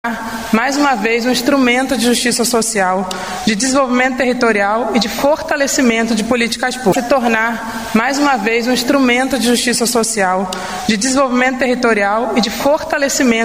mais uma vez um instrumento de justiça social, de desenvolvimento territorial e de fortalecimento de políticas públicas. Se tornar mais uma vez um instrumento de justiça social, de desenvolvimento territorial e de fortalecimento